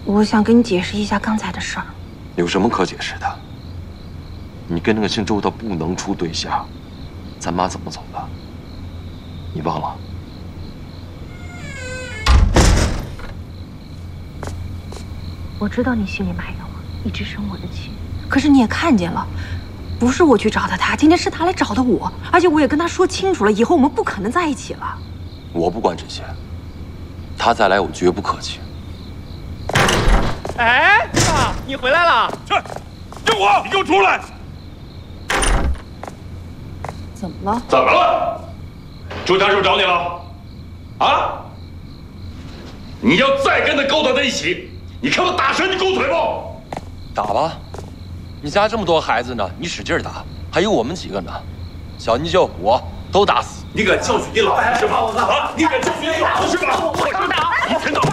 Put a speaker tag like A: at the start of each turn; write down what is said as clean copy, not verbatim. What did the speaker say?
A: 我想跟你解释一下刚才的事儿。
B: 有什么可解释的？你跟那个姓周的不能处对象，咱妈怎么走的？你忘了？
A: 我知道你心里埋怨我，一直生我的气。可是你也看见了，不是我去找的他，今天是他来找的我，而且我也跟他说清楚了，以后我们不可能在一起了。
B: 我不管这些，他再来我绝不客气。
C: 哎，爸，你回来了！
D: 去，英华，你给我出来！
A: 怎么了？
D: 怎么了？周家是不是找你了？啊？你要再跟他勾搭在一起，你看我打折你狗腿不？
B: 打吧，你家这么多孩子呢，你使劲打，还有我们几个呢，小妮就我都打死。
D: 你敢教训你老子是吧？啊！你敢教训你老子是吧？我打！一天到